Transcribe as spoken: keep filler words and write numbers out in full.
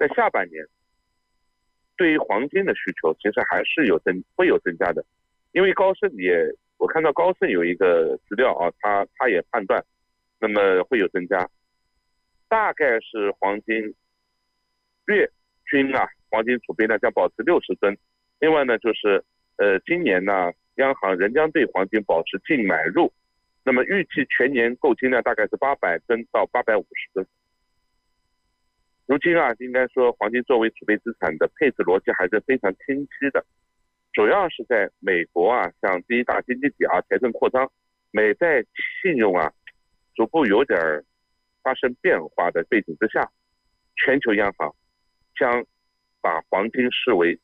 在下半年，对于黄金的需求其实还是有增会有增加的，因为高盛也我看到高盛有一个资料啊，他他也判断，那么会有增加，大概是黄金月均啊，黄金储备量将保持六十吨。另外呢，就是呃今年呢，央行仍将对黄金保持净买入，那么预期全年购金量大概是八百吨到八百五十吨。如今啊，应该说黄金作为储备资产的配置逻辑还是非常清晰的，主要是在美国啊，像第一大经济体啊财政扩张，美债信用啊逐步有点发生变化的背景之下，全球央行将把黄金视为